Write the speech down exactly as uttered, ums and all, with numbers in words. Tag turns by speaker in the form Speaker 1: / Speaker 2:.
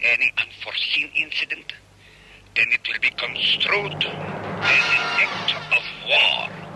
Speaker 1: any unforeseen incident, then it will be construed as an act of war.